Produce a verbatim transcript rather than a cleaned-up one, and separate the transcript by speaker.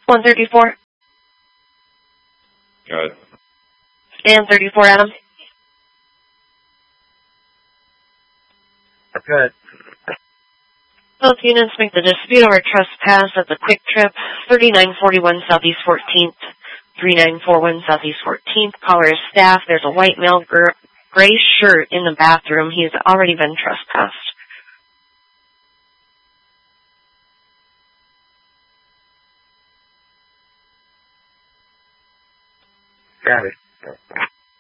Speaker 1: one thirty-four.
Speaker 2: Got it.
Speaker 1: And thirty-four, Adam.
Speaker 3: Good.
Speaker 1: Both units make the dispute over trespass at the Quick Trip, thirty-nine forty-one Southeast fourteenth, thirty-nine forty-one Southeast fourteenth. Caller is staff. There's a white male gr- gray shirt in the bathroom. He's already been trespassed.
Speaker 3: Got it.